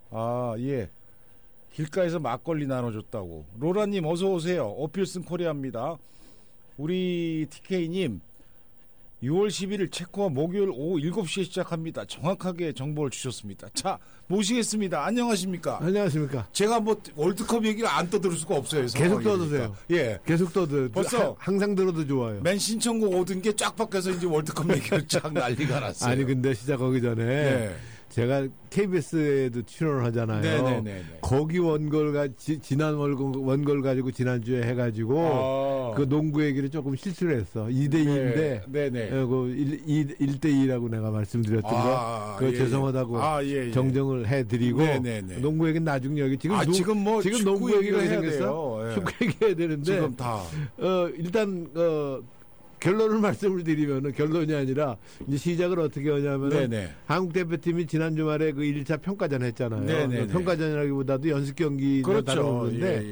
아, 예. 길가에서 막걸리 나눠줬다고. 로라님 어서 오세요. 어필슨 코리아입니다. 우리 TK님 6월 11일 체코와 목요일 오후 7시에 시작합니다. 정확하게 정보를 주셨습니다. 자, 모시겠습니다. 안녕하십니까? 안녕하십니까? 제가 뭐 월드컵 얘기를 안 떠들을 수가 없어요. 계속 떠드세요. 예. 계속 떠들. 벌써 항상 들어도 좋아요. 맨 신청곡 오든 게 쫙 바뀌어서 이제 월드컵 얘기를 쫙 난리가 났어요. 아니 근데 시작하기 전에 네. 제가 KBS에도 출연을 하잖아요. 네네네. 거기 지난 원걸 가지고 지난주에 해가지고 그 농구 얘기를 조금 실수를 했어. 2대2인데 네네. 1대2라고 내가 말씀드렸던 거. 그 죄송하다고 예. 정정을 해드리고 네네네. 농구 얘기는 나중에 여기 지금 지금 농구 얘기가 해야 생겼어. 돼요. 축구 얘기해야 되는데 지금 다 일단 결론을 말씀을 드리면은 결론이 아니라 이제 시작을 어떻게 하냐면은 네네. 한국 대표팀이 지난 주말에 그 1차 평가전 했잖아요. 네네네. 평가전이라기보다도 연습 경기로 그렇죠. 다뤄오는데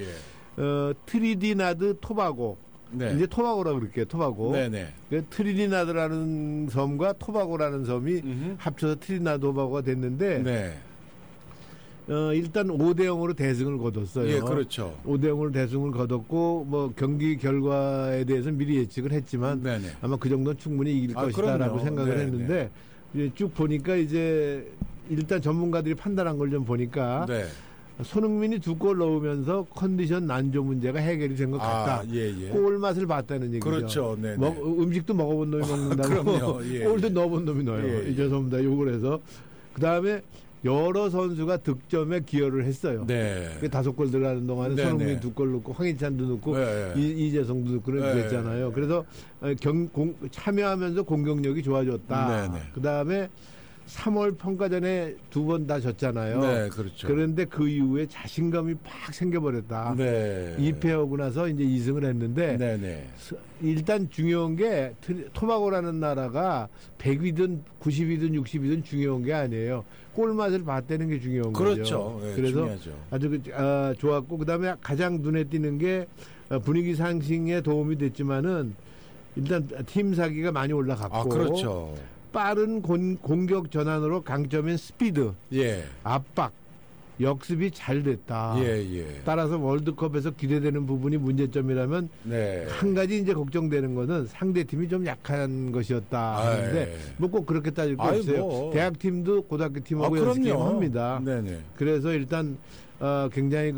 트리디나드 토바고 네. 이제 토바고라고 그럴게요. 토바고. 네네. 그 트리디나드라는 섬과 토바고라는 섬이 합쳐서 트리디나드 토바고가 됐는데 네. 일단 5대0으로 대승을 거뒀어요. 예, 그렇죠. 5대0으로 대승을 거뒀고 뭐 경기 결과에 대해서는 미리 예측을 했지만 네네. 아마 그 정도는 충분히 이길 것이다라고 그럼요. 생각을 네네. 했는데 이제 쭉 보니까 이제 일단 전문가들이 판단한 걸 좀 보니까 네. 손흥민이 2골 넣으면서 컨디션 난조 문제가 해결이 된 것 같다. 예. 골 맛을 봤다는 얘기죠. 그렇죠. 네네. 음식도 먹어본 놈이 먹는다고. 그럼요. 예. 골도 넣어본 놈이 넣어요. 예. 죄송합니다. 욕을 해서. 그 다음에 여러 선수가 득점에 기여를 했어요. 네. 그 5골 들어가는 동안에 네네. 손흥민 2골 넣고 황희찬도 넣고 네. 이재성도 넣고 그랬잖아요. 그래서 참여하면서 공격력이 좋아졌다. 네네. 그 다음에 3월 평가전에 2번 다 졌잖아요. 네, 그렇죠. 그런데 그 이후에 자신감이 팍 생겨버렸다. 네. 2패하고 나서 이제 2승을 했는데 네네. 일단 중요한 게 토바고라는 나라가 100이든 90이든 60이든 중요한 게 아니에요. 골맛을 봤다는 게 중요한 그렇죠. 거죠. 네, 그래서 중요하죠. 아주 좋았고 그다음에 가장 눈에 띄는 게 분위기 상승에 도움이 됐지만은 일단 팀 사기가 많이 올라갔고 그렇죠. 빠른 공격 전환으로 강점인 스피드, 예. 압박, 역습이 잘 됐다. 예. 따라서 월드컵에서 기대되는 부분이 문제점이라면 네. 한 가지 이제 걱정되는 거는 상대 팀이 좀 약한 것이었다. 하는데 뭐 꼭 그렇게 따질 거 없어요. 뭐. 대학 팀도 고등학교 팀하고 연습 게임 합니다. 네네. 그래서 일단 굉장히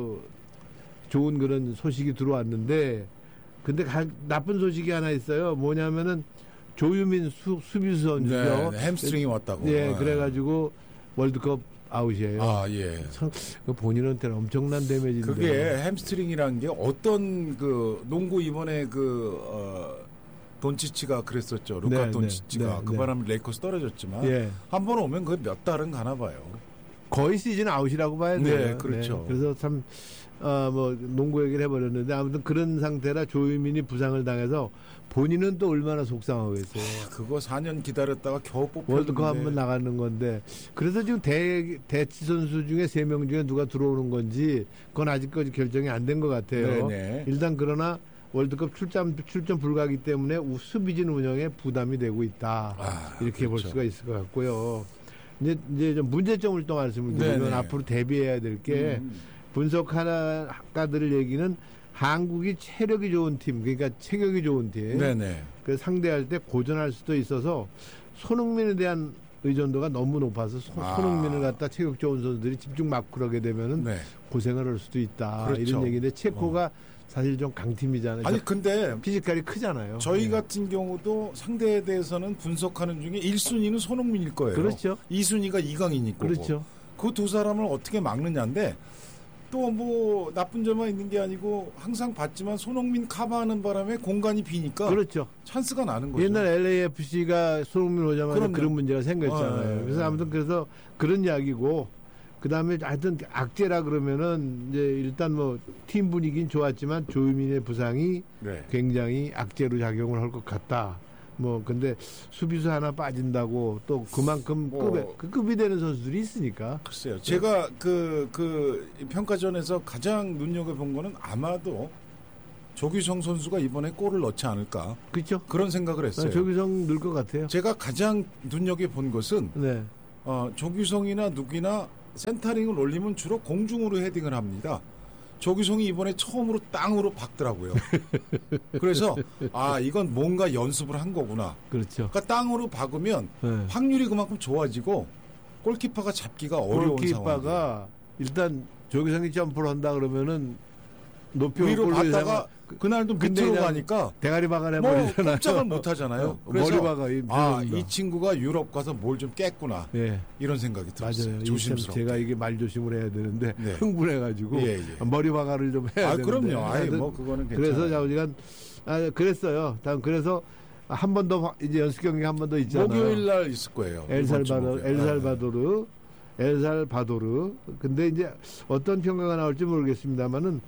좋은 그런 소식이 들어왔는데 근데 나쁜 소식이 하나 있어요. 뭐냐면은 조유민 수비수 선수죠. 네, 햄스트링이 왔다고. 예, 그래가지고 월드컵 아웃이에요. 예. 참, 본인한테는 엄청난 데미지인데. 그게 햄스트링이라는 게 어떤 농구 이번에 돈치치가 그랬었죠. 루카 돈치치가 그 바람에 레이커스 떨어졌지만 한 번 오면 그 몇 달은 가나 봐요. 거의 시즌 아웃이라고 봐야 돼요. 네, 그렇죠. 그래서 참 농구 얘기를 해버렸는데 아무튼 그런 상태라 조유민이 부상을 당해서 본인은 또 얼마나 속상하겠어요. 그거 4년 기다렸다가 겨우 뽑혔는데. 월드컵 한번 나가는 건데 그래서 지금 대치 선수 중에 3명 중에 누가 들어오는 건지 그건 아직까지 결정이 안 된 것 같아요. 네네. 일단 그러나 월드컵 출전 불가이기 때문에 수비진 운영에 부담이 되고 있다. 이렇게 그렇죠. 볼 수가 있을 것 같고요. 이제 좀 문제점을 또 말씀을 드리면 네네. 앞으로 대비해야 될 게 분석학자들의 얘기는 한국이 체력이 좋은 팀, 그러니까 체격이 좋은 팀. 네네. 그 상대할 때 고전할 수도 있어서 손흥민에 대한 의존도가 너무 높아서 손흥민을 갖다 체격 좋은 선수들이 집중 막 그러게 되면은 고생을 할 수도 있다. 그렇죠. 이런 얘기인데 체코가 사실 좀 강팀이잖아요. 아니 근데 피지컬이 크잖아요. 저희 같은 경우도 상대에 대해서는 분석하는 중에 1순위는 손흥민일 거예요. 그렇죠. 2순위가 이강인일 거고. 그렇죠. 그 두 사람을 어떻게 막느냐인데 또 뭐 나쁜 점만 있는 게 아니고 항상 봤지만 손흥민 커버하는 바람에 공간이 비니까 그렇죠. 찬스가 나는 거죠. 옛날 LAFC가 손흥민 오자마자 그런 문제가 생겼잖아요. 그래서 아무튼 그래서 그런 이야기고 그다음에 하여튼 악재라 그러면은 이제 일단 뭐 팀 분위기는 좋았지만 조유민의 부상이 굉장히 악재로 작용을 할 것 같다. 뭐 근데 수비수 하나 빠진다고 또 그만큼 급이 되는 선수들이 있으니까. 글쎄요. 제가 그 평가전에서 가장 눈여겨본 거는 아마도 조규성 선수가 이번에 골을 넣지 않을까. 그렇죠. 그런 생각을 했어요. 조규성 넣을 것 같아요. 제가 가장 눈여겨본 것은 조규성이나 누구나 센터링을 올리면 주로 공중으로 헤딩을 합니다. 조규성이 이번에 처음으로 땅으로 박더라고요. 그래서 이건 뭔가 연습을 한 거구나. 그렇죠. 그러니까 땅으로 박으면 네. 확률이 그만큼 좋아지고 골키퍼가 잡기가 어려운 상황. 골키퍼가 일단 조규성이 점프를 한다 그러면은 높이 위로 봤다가 그날도 밑으로 가니까 대가리 박아내 뭐 버리잖아요. 꼼짝을 못 하잖아요. 그래서 머리 박아. 이 친구가 유럽 가서 뭘 좀 깼구나. 네. 이런 생각이 들었어요. 맞아요. 조심스럽게. 제가 이게 말 조심을 해야 되는데 네. 흥분해가지고 예. 머리 박아를 좀 해야 되는데. 그럼요. 뭐 그거는 괜찮아요. 그래서 우리가 그랬어요. 다음 그래서 한 번 더 이제 연습 경기 한 번 더 있잖아요. 목요일 날 있을 거예요. 엘살바도르. 근데 이제 어떤 평가가 나올지 모르겠습니다만은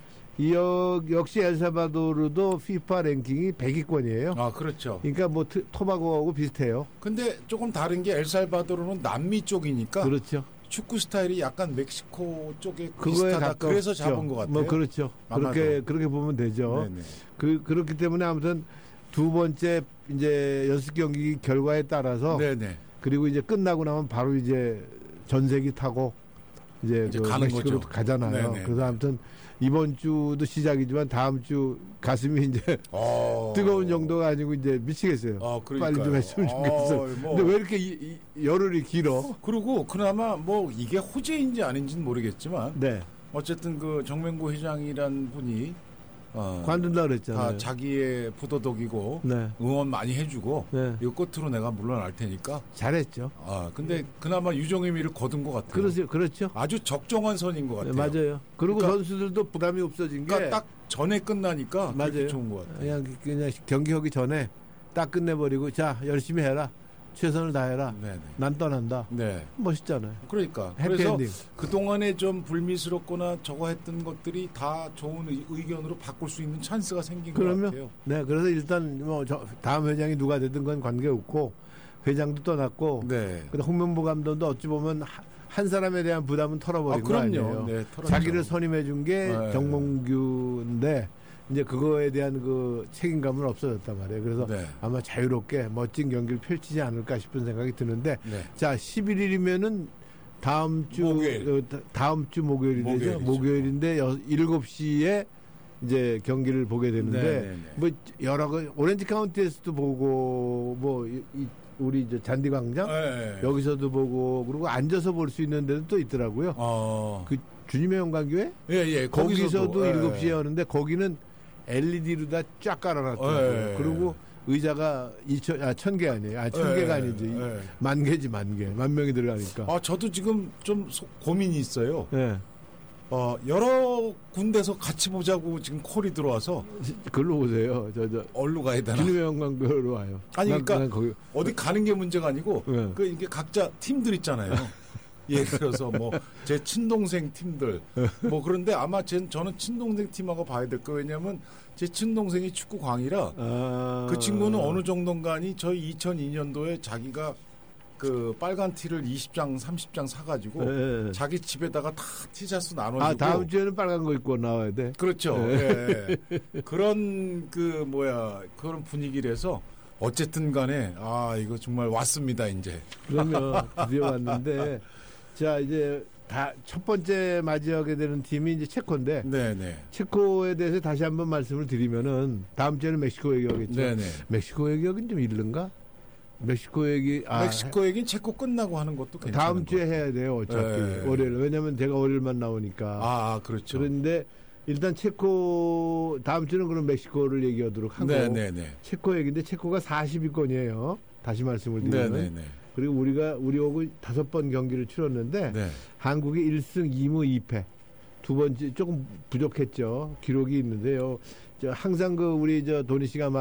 역시 엘살바도르도 피파 랭킹이 100위권이에요. 그렇죠. 그러니까 뭐 토바고하고 비슷해요. 근데 조금 다른 게 엘살바도르는 남미 쪽이니까 그렇죠. 축구 스타일이 약간 멕시코 쪽에 그거에 비슷하다. 가깝죠. 그래서 잡은 것 같아요. 뭐 그렇죠. 아마도. 그렇게 보면 되죠. 그렇기 때문에 아무튼 두 번째 이제 연습 경기 결과에 따라서 네네. 그리고 이제 끝나고 나면 바로 이제 전세기 타고 이제 가는 멕시코로 거죠. 가잖아요. 네네. 그래서 아무튼 이번 주도 시작이지만 다음 주 가슴이 이제 뜨거운 정도가 아니고 이제 미치겠어요. 빨리 좀 했으면 좋겠어. 근데 왜 이렇게 열흘이 길어? 그리고 그나마 뭐 이게 호재인지 아닌지는 모르겠지만 네. 어쨌든 그 정명구 회장이란 분이 관둔다 그랬잖아요. 다 자기의 부도덕이고 네. 응원 많이 해주고 네. 이거 끝으로 내가 물러날 테니까. 잘했죠. 근데 그나마 유종의미를 거둔 것 같아요. 그렇죠. 아주 적정한 선인 것 같아요. 네, 맞아요. 그리고 그러니까, 선수들도 부담이 없어진 게 그러니까 딱 전에 끝나니까 맞아요. 좋은 것 같아요. 그냥 경기 하기 전에 딱 끝내버리고 자 열심히 해라. 최선을 다해라. 네네. 난 떠난다. 네. 멋있잖아요. 그러니까 해피엔딩. 그래서 그동안에 좀 불미스럽거나 저거 했던 것들이 다 좋은 의견으로 바꿀 수 있는 찬스가 생긴 것 같아요. 네, 그래서 일단 뭐 다음 회장이 누가 되든 건 관계없고 회장도 떠났고 네. 홍명보 감독도 어찌 보면 한 사람에 대한 부담은 털어버린 거 아니에요. 네, 자기를 선임해 준 게 네. 정몽규인데 이제 그거에 대한 그 책임감은 없어졌단 말이에요. 그래서 네. 아마 자유롭게 멋진 경기를 펼치지 않을까 싶은 생각이 드는데 네. 자 11일이면은 다음 주 목요일이 되죠. 목요일인데 7시에 이제 경기를 보게 되는데 네. 뭐 여러 오렌지 카운티에서도 보고 뭐 우리 잔디 광장 네. 여기서도 보고 그리고 앉아서 볼 수 있는 데도 또 있더라고요. 그 주님의 영광교회? 예. 거기서도 7시에 하는데 거기는 LED로 다 쫙 깔아놨더라고요. 그리고 의자가 1,000개 아니에요. 1,000개가 아니지. 10,000개지, 10,000개. 10,000명이 들어가니까. 저도 지금 좀 고민이 있어요. 네. 여러 군데서 같이 보자고 지금 콜이 들어와서. 글로 오세요. 어디로 가야 되나? 주님의 영광교회로 와요. 아니, 그러니까 거기. 어디 가는 게 문제가 아니고, 네. 이게 각자 팀들 있잖아요. 예를 들어서 뭐 제 친동생 팀들 뭐 그런데 아마 저는 친동생 팀하고 봐야 될 거 왜냐하면 제 친동생이 축구 광이라 그 친구는 어느 정도인가니 저희 2002년도에 자기가 그 빨간 티를 20장 30장 사가지고 네. 자기 집에다가 다 티셔츠 나눠주고 다음 주에는 빨간 거 입고 나와야 돼. 그렇죠. 네. 그런 그런 분위기라서 어쨌든 간에 이거 정말 왔습니다 이제. 그러면 드디어 왔는데 자 이제 다 첫 번째 맞이하게 되는 팀이 이제 체코인데 네네. 체코에 대해서 다시 한번 말씀을 드리면은 다음 주에는 멕시코 얘기하겠죠. 네네. 멕시코 얘기하기는 좀 이른가? 멕시코 얘기는 체코 끝나고 하는 것도 괜찮은 다음 주에 해야 돼요. 어차피 월요일 왜냐하면 제가 월요일만 나오니까. 그렇죠. 그런데 일단 체코 다음 주는 그럼 멕시코를 얘기하도록 하고 체코 얘기인데 체코가 40위권이에요. 다시 말씀을 드리면. 네네네. 그리고 우리하고 5번 경기를 치렀는데 한국이 1승 2무 2패. 두 번째 조금 부족했죠. 기록이 있는데요. 항상 우리 도니 씨가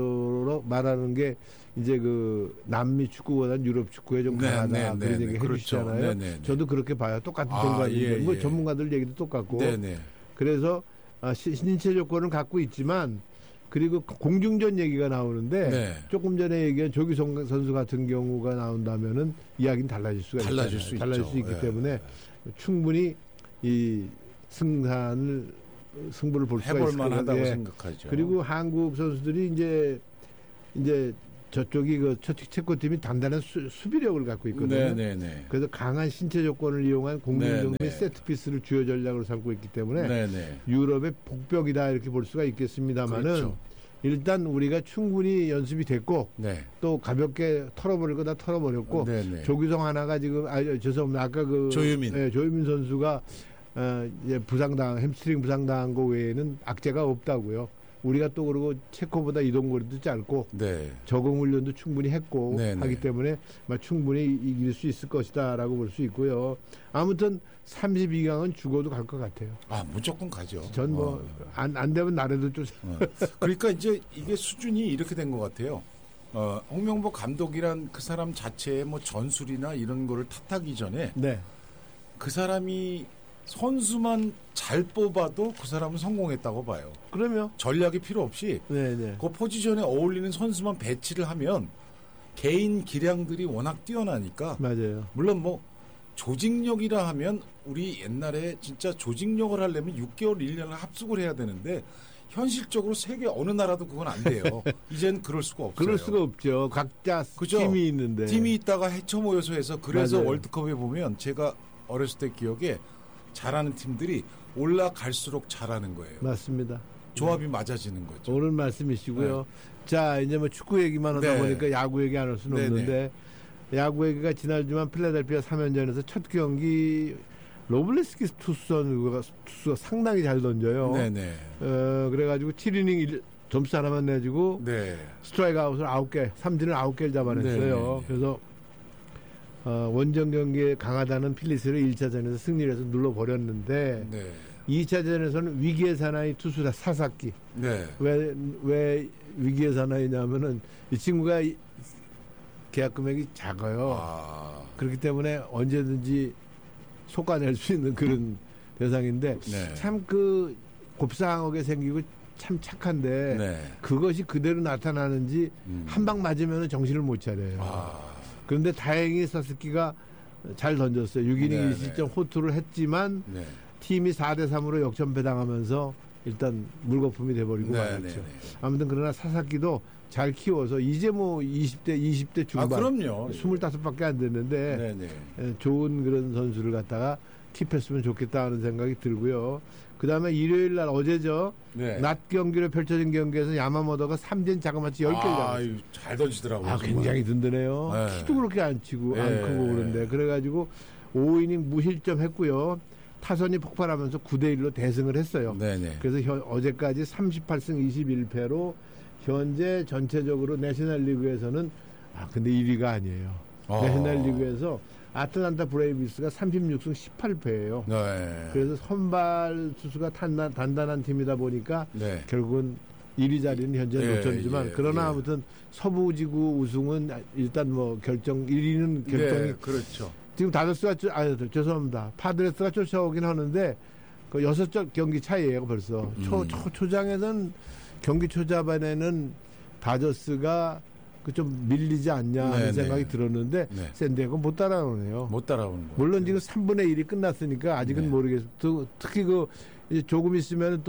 말하는 게 이제 그 남미 축구보다는 유럽 축구에 좀 강하다 그런 얘기 해주시잖아요. 저도 그렇게 봐요. 똑같은 생각인데 뭐 전문가들 얘기도 똑같고. 그래서 신체 조건은 갖고 있지만 그리고 공중전 얘기가 나오는데 조금 전에 얘기한 조규성 선수 같은 경우가 나온다면은 이야기는 달라질 수가 있어요. 달라질 수 있기 때문에 충분히 이 승부를 볼 수가 있을 만하다고 생각하죠. 그리고 한국 선수들이 이제 저쪽이 그 체코팀이 단단한 수비력을 갖고 있거든요. 네네네. 그래서 강한 신체 조건을 이용한 공격력 및 세트피스를 주요 전략으로 삼고 있기 때문에 네네. 유럽의 복벽이다 이렇게 볼 수가 있겠습니다만은 그렇죠. 일단 우리가 충분히 연습이 됐고 네. 또 가볍게 털어버릴 거 다 털어버렸고 네네. 조규성 하나가 지금 죄송합니다. 아까 그 조유민. 네, 조유민 선수가 이제 햄스트링 부상당한 거 외에는 악재가 없다고요. 우리가 또 그러고 체코보다 이동거리도 짧고 네. 적응 훈련도 충분히 했고 네네. 하기 때문에 충분히 이길 수 있을 것이다라고 볼 수 있고요. 아무튼 32강은 죽어도 갈 것 같아요. 아 무조건 가죠. 전 뭐 안 되면 나라도 좀. 그러니까 이제 이게 수준이 이렇게 된 것 같아요. 홍명보 감독이란 그 사람 자체의 뭐 전술이나 이런 거를 탓하기 전에 네. 그 사람이 선수만 잘 뽑아도 그 사람은 성공했다고 봐요. 그러면 전략이 필요 없이 네네. 그 포지션에 어울리는 선수만 배치를 하면 개인 기량들이 워낙 뛰어나니까 맞아요. 물론 뭐 조직력이라 하면 우리 옛날에 진짜 조직력을 하려면 6개월, 1년을 합숙을 해야 되는데 현실적으로 세계 어느 나라도 그건 안 돼요. 이젠 그럴 수가 없어요. 그럴 수가 없죠. 각자 그죠? 팀이 있는데. 팀이 있다가 헤쳐 모여서 해서 그래서 맞아요. 월드컵에 보면 제가 어렸을 때 기억에 잘하는 팀들이 올라갈수록 잘하는 거예요. 맞습니다. 조합이 맞아지는 거죠. 옳은 말씀이시고요. 자, 이제 뭐 축구 얘기만 하다 네. 보니까 야구 얘기 안 할 수는 네네. 없는데 야구 얘기가 지난 주말 필라델피아 3연전에서 첫 경기 로블레스키 투수가 상당히 잘 던져요. 네네. 그래가지고 7이닝 점수 하나만 내주고 네. 스트라이크 아웃을 9개, 삼진을 9개를 잡아냈어요. 네네. 그래서 원정 경기에 강하다는 필리스를 1차전에서 승리를 해서 눌러버렸는데 네. 2차전에서는 위기의 사나이 투수다 사사키. 네. 왜 위기의 사나이냐면은 이 친구가 계약 금액이 작아요. 아. 그렇기 때문에 언제든지 속아낼 수 있는 그런 대상인데 네. 참 그 곱상하게 생기고 참 착한데 네. 그것이 그대로 나타나는지 한 방 맞으면 정신을 못 차려요. 아. 그런데 다행히 사스키가 잘 던졌어요. 6이닝 네네. 1실점 호투를 했지만 네. 팀이 4대3으로 역전패당하면서 일단 물거품이 돼버리고 말았죠. 네네. 아무튼 그러나 사사키도 잘 키워서 이제 뭐 20대 중반 아, 그럼요. 25밖에 안 됐는데 네네. 좋은 그런 선수를 갖다가 킵했으면 좋겠다 하는 생각이 들고요. 그다음에 일요일 날 어제죠. 네. 낮 경기로 펼쳐진 경기에서 야마모토가 삼진 자그마치 10개를 잡았어요. 잘 던지더라고요. 정말. 굉장히 든든해요. 네. 키도 그렇게 안 치고 안 네. 크고 그런데 그래가지고 5이닝 무실점 했고요. 타선이 폭발하면서 9대1로 대승을 했어요. 네네. 그래서 어제까지 38승 21패로 현재 전체적으로 내셔널리그에서는 근데 1위가 아니에요. 내셔널리그에서 아틀란타 브레이브스가 36승 18패예요. 네. 그래서 선발 투수가 단단한 팀이다 보니까 네. 결국은 1위 자리는 현재 놓쳤지만 그러나 아무튼 서부지구 우승은 일단 뭐 1위는 결정이 네, 그렇죠. 지금 다저스가 죄송합니다. 파드레스가 쫓아오긴 하는데 그 6경기 차이예요 벌써. 초장에는 경기 초자반에는 다저스가 좀 밀리지 않냐 하는 생각이 들었는데 샌디에고 못 따라오네요. 못 따라오는 거. 물론 지금 3분의 1이 끝났으니까 아직은 모르겠어요. 특히 이제 조금 있으면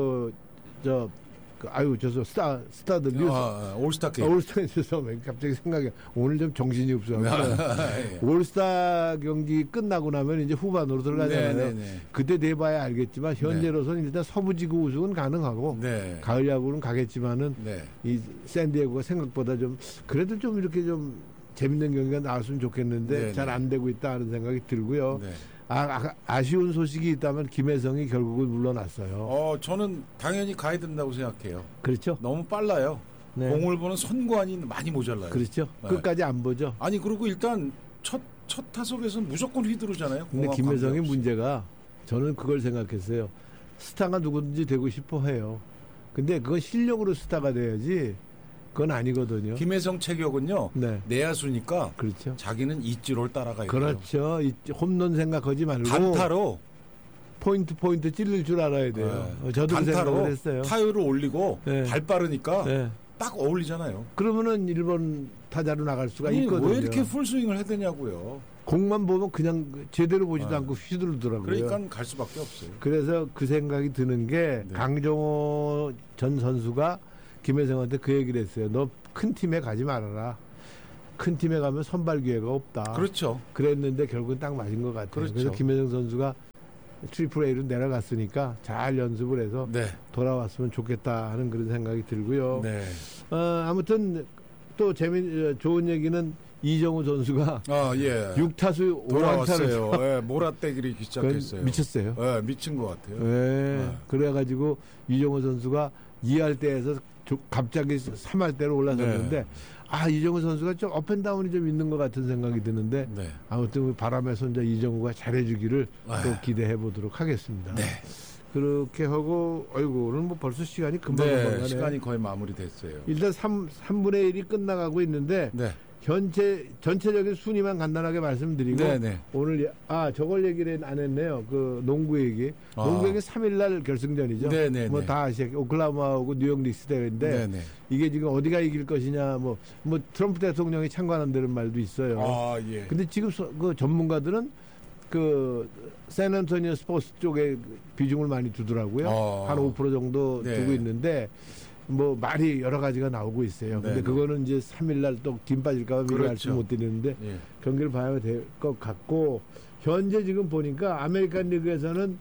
스타드 뉴스 올스타 게임. 올스타에서 갑자기 생각이 오늘 좀 정신이 없어요. 올스타 경기 끝나고 나면 이제 후반으로 들어가잖아요. 네네네. 그때 돼봐야 알겠지만 현재로서는 일단 서부지구 우승은 가능하고 가을 야구는 가겠지만은 이 샌디에고가 생각보다 좀 그래도 좀 이렇게 좀 재밌는 경기가 나왔으면 좋겠는데 잘 안 되고 있다 하는 생각이 들고요. 아쉬운 소식이 있다면 김혜성이 결국은 물러났어요. 저는 당연히 가야 된다고 생각해요. 그렇죠. 너무 빨라요. 공을 보는 선관이 많이 모자라요. 그렇죠. 끝까지 안 보죠. 아니 그리고 일단 첫 타석에서는 무조건 휘두르잖아요. 근데 김혜성의 문제가 저는 그걸 생각했어요. 스타가 누구든지 되고 싶어 해요. 근데 그건 실력으로 스타가 돼야지 그건 아니거든요. 김혜성 체격은요. 내야수니까 그렇죠. 자기는 이지로를 따라가요. 그렇죠. 홈런 생각하지 말고 단타로 포인트 찔릴 줄 알아야 돼요. 저도 그 생각을 했어요. 타율을 올리고 발 빠르니까 딱 어울리잖아요. 그러면은 일본 타자로 나갈 수가 있거든요. 왜 이렇게 풀스윙을 해야 되냐고요. 공만 보면 그냥 제대로 보지도 않고 휘두르더라고요. 그러니까 갈 수밖에 없어요. 그래서 그 생각이 드는 게 강정호 전 선수가 김혜성한테 그 얘기를 했어요. 너 큰 팀에 가지 말아라. 큰 팀에 가면 선발 기회가 없다. 그렇죠. 그랬는데 결국은 딱 맞은 것 같아요. 그렇죠. 그래서 김혜정 선수가 트리플 A로 내려갔으니까 잘 연습을 해서 네. 돌아왔으면 좋겠다 하는 그런 생각이 들고요. 네. 아무튼 또 좋은 얘기는 이정우 선수가 예. 6타수 5안타를 돌아왔어요. 예, 몰아떼기를 시작했어요. 미쳤어요. 예, 미친 것 같아요. 네. 그래가지고 이정우 선수가 2할 때에서 갑자기 3할 때로 올라섰는데 네. 이정우 선수가 좀 업앤다운이 좀 있는 것 같은 생각이 드는데 네. 아무튼 바람의 손자 이정우가 잘해주기를 또 기대해 보도록 하겠습니다. 네. 그렇게 하고 오늘 뭐 벌써 시간이 금방 가네. 시간이 거의 마무리됐어요. 일단 3분의 1이 끝나가고 있는데 네. 전체적인 순위만 간단하게 말씀드리고 네. 오늘 저걸 얘기를 안 했네요. 그 농구 얘기. 농구 얘기 3일날 결승전이죠. 네. 뭐 다 아시죠. 오클라호마하고 뉴욕 닉스 대회인데 이게 지금 어디가 이길 것이냐 뭐 트럼프 대통령이 참관한다는 말도 있어요. 예. 근데 지금 그 전문가들은 그 샌안토니오 스포츠 쪽에 비중을 많이 두더라고요. 한 5% 정도 두고 있는데 뭐 말이 여러 가지가 나오고 있어요. 근데 그거는 이제 3일날 또 김 빠질까봐 미리 말씀 못 드리는데 경기를 봐야 될 것 같고 현재 지금 보니까 아메리칸 리그에서는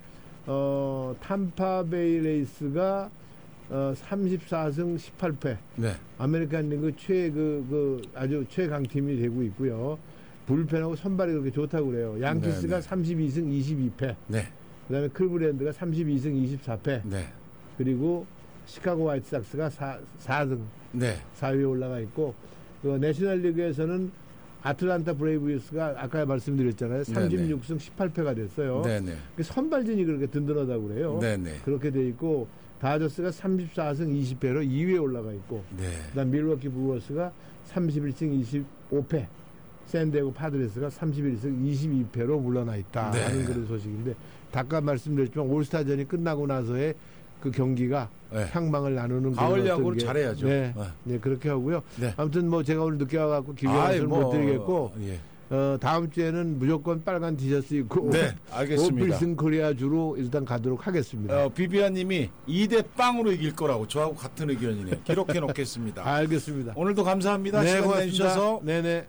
탐파베이 레이스가 34승 18패. 네. 아메리칸 리그 아주 최강팀이 되고 있고요. 불펜하고 선발이 그렇게 좋다고 그래요. 양키스가 32승 22패. 네. 그다음에 클브랜드가 32승 24패. 네. 그리고 시카고 화이트삭스가 4등. 네. 4위에 올라가 있고 그 내셔널리그에서는 아틀란타 브레이브스가 아까 말씀드렸잖아요. 36승 18패가 됐어요. 네네. 선발진이 그렇게 든든하다고 그래요. 네네. 그렇게 돼 있고 다저스가 34승 20패로 2위에 올라가 있고 그다음 밀워키 브루어스가 31승 25패 샌디에고 파드레스가 31승 22패로 물러나 있다 하는 그런 소식인데 아까 말씀드렸지만 올스타전이 끝나고 나서의 그 경기가 향방을 나누는 가을 야구를 잘해야죠. 네, 그렇게 하고요. 아무튼 뭐 제가 오늘 늦게 와갖고 기회를 못 드리겠고 다음 주에는 무조건 빨간 티셔츠 입고 알겠습니다. 오필슨 코리아 주로 일단 가도록 하겠습니다. 비비아님이 2대0으로 이길 거라고 저하고 같은 의견이네요. 기록해 놓겠습니다. 알겠습니다. 오늘도 감사합니다. 시간 고맙습니다. 내주셔서. 네네.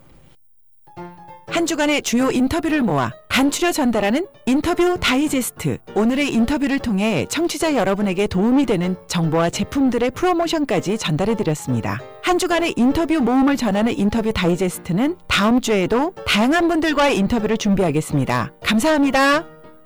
한 주간의 주요 인터뷰를 모아 간추려 전달하는 인터뷰 다이제스트. 오늘의 인터뷰를 통해 청취자 여러분에게 도움이 되는 정보와 제품들의 프로모션까지 전달해드렸습니다. 한 주간의 인터뷰 모음을 전하는 인터뷰 다이제스트는 다음 주에도 다양한 분들과의 인터뷰를 준비하겠습니다. 감사합니다.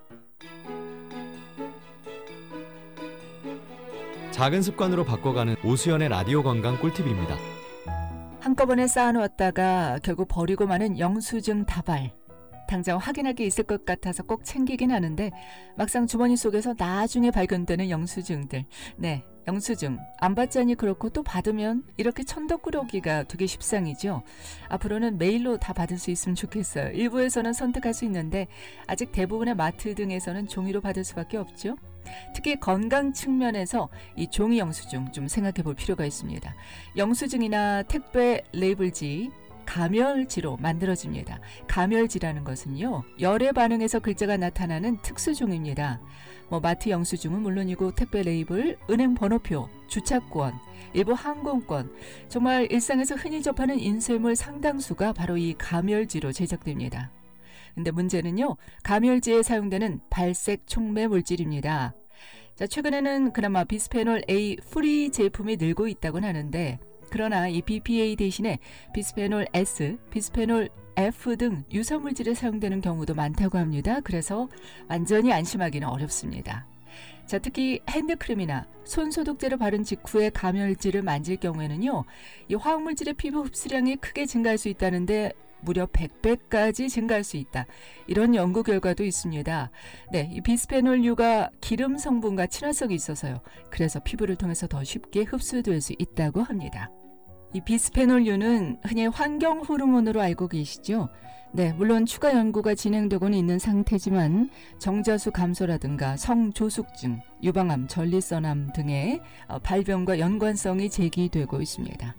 작은 습관으로 바꿔가는 오수연의 라디오 건강 꿀팁입니다. 한꺼번에 쌓아놓았다가 결국 버리고 마는 영수증 다발. 당장 확인할 게 있을 것 같아서 꼭 챙기긴 하는데 막상 주머니 속에서 나중에 발견되는 영수증들. 네, 영수증. 안 받자니 그렇고 또 받으면 이렇게 천덕꾸러기가 되게 십상이죠. 앞으로는 메일로 다 받을 수 있으면 좋겠어요. 일부에서는 선택할 수 있는데 아직 대부분의 마트 등에서는 종이로 받을 수밖에 없죠. 특히 건강 측면에서 이 종이 영수증 좀 생각해 볼 필요가 있습니다. 영수증이나 택배 레이블지, 가멸지로 만들어집니다. 가멸지라는 것은요, 열의 반응에서 글자가 나타나는 특수종입니다. 마트 영수증은 물론이고 택배 레이블, 은행 번호표, 주차권, 일부 항공권, 정말 일상에서 흔히 접하는 인쇄물 상당수가 바로 이 가멸지로 제작됩니다. 근데 문제는요, 가멸지에 사용되는 발색 촉매 물질입니다. 자, 최근에는 그나마 비스페놀 A 프리 제품이 늘고 있다고는 하는데, 그러나 이 BPA 대신에 비스페놀 S, 비스페놀 F 등 유사물질에 사용되는 경우도 많다고 합니다. 그래서 완전히 안심하기는 어렵습니다. 자, 특히 핸드크림이나 손소독제를 바른 직후에 가멸지를 만질 경우에는요, 이 화학물질의 피부 흡수량이 크게 증가할 수 있다는데 무려 100배까지 증가할 수 있다. 이런 연구 결과도 있습니다. 네, 이 비스페놀유가 기름 성분과 친화성이 있어서요. 그래서 피부를 통해서 더 쉽게 흡수될 수 있다고 합니다. 이 비스페놀유는 흔히 환경 호르몬으로 알고 계시죠? 네, 물론 추가 연구가 진행되고는 있는 상태지만 정자수 감소라든가 성조숙증, 유방암, 전립선암 등의 발병과 연관성이 제기되고 있습니다.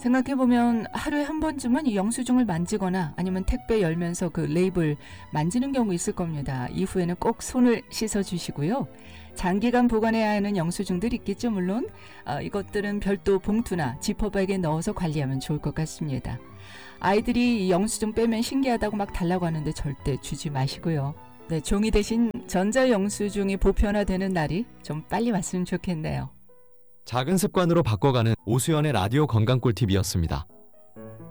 생각해보면 하루에 한 번쯤은 이 영수증을 만지거나 아니면 택배 열면서 그 레이블 만지는 경우 있을 겁니다. 이후에는 꼭 손을 씻어주시고요. 장기간 보관해야 하는 영수증들 있겠죠, 물론. 이것들은 별도 봉투나 지퍼백에 넣어서 관리하면 좋을 것 같습니다. 아이들이 이 영수증 빼면 신기하다고 막 달라고 하는데 절대 주지 마시고요. 네, 종이 대신 전자영수증이 보편화되는 날이 좀 빨리 왔으면 좋겠네요. 작은 습관으로 바꿔가는 오수연의 라디오 건강 꿀팁이었습니다.